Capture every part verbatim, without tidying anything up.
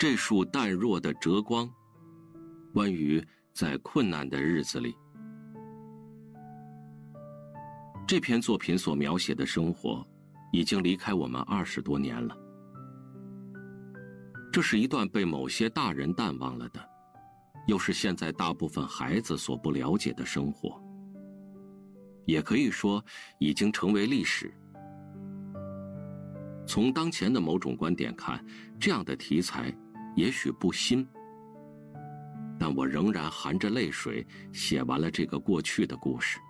这束淡弱的折光，关于在困难的日子里。这篇作品所描写的生活已经离开我们二十多年了，这是一段被某些大人淡忘了的，又是现在大部分孩子所不了解的生活，也可以说已经成为历史。从当前的某种观点看，这样的题材也许不新，但我仍然含着泪水写完了这个过去的故事。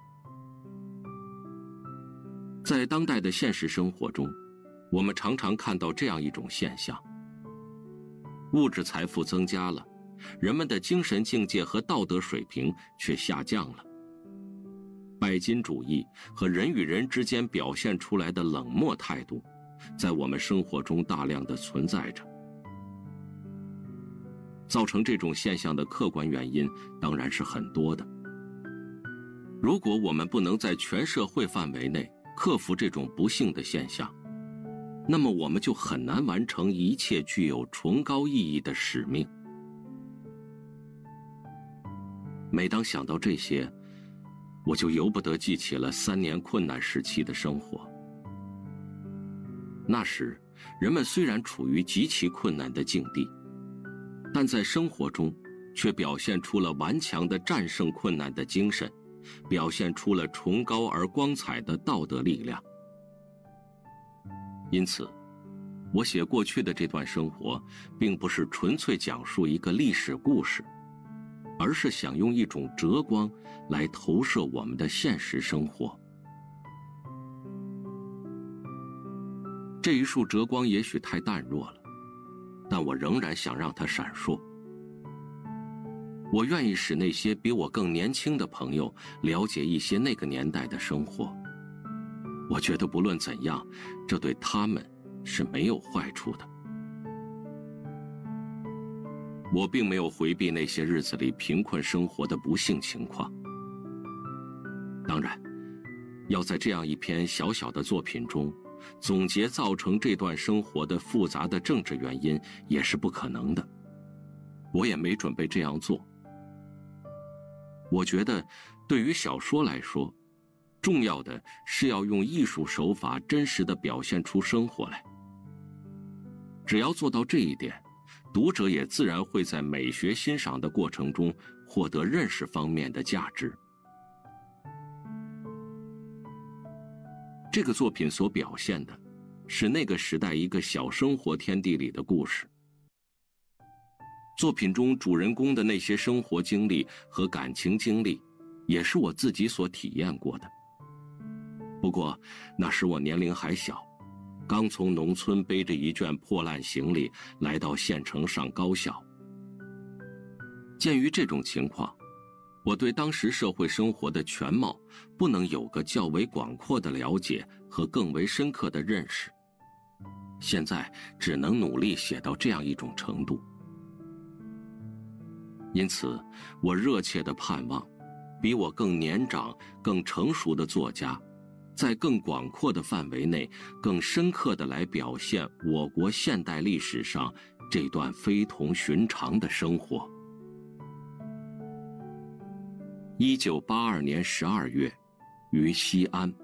在当代的现实生活中，我们常常看到这样一种现象：物质财富增加了，人们的精神境界和道德水平却下降了。拜金主义和人与人之间表现出来的冷漠态度，在我们生活中大量的存在着。造成这种现象的客观原因当然是很多的。如果我们不能在全社会范围内克服这种不幸的现象，那么我们就很难完成一切具有崇高意义的使命。每当想到这些，我就由不得记起了三年困难时期的生活。那时，人们虽然处于极其困难的境地，但在生活中却表现出了顽强的战胜困难的精神，表现出了崇高而光彩的道德力量。因此，我写过去的这段生活，并不是纯粹讲述一个历史故事，而是想用一种折光来投射我们的现实生活。这一束折光也许太淡弱了，但我仍然想让它闪烁。我愿意使那些比我更年轻的朋友了解一些那个年代的生活。我觉得不论怎样，这对他们是没有坏处的。我并没有回避那些日子里贫困生活的不幸情况。当然，要在这样一篇小小的作品中总结造成这段生活的复杂的政治原因也是不可能的，我也没准备这样做。我觉得对于小说来说，重要的是要用艺术手法真实地表现出生活来。只要做到这一点，读者也自然会在美学欣赏的过程中获得认识方面的价值。这个作品所表现的是那个时代一个小生活天地里的故事。作品中主人公的那些生活经历和感情经历，也是我自己所体验过的。不过那时我年龄还小，刚从农村背着一卷破烂行李来到县城上高校。鉴于这种情况，我对当时社会生活的全貌不能有个较为广阔的了解和更为深刻的认识，现在只能努力写到这样一种程度。因此，我热切地盼望比我更年长、更成熟的作家，在更广阔的范围内更深刻地来表现我国现代历史上这段非同寻常的生活。一九八二年十二月，于西安。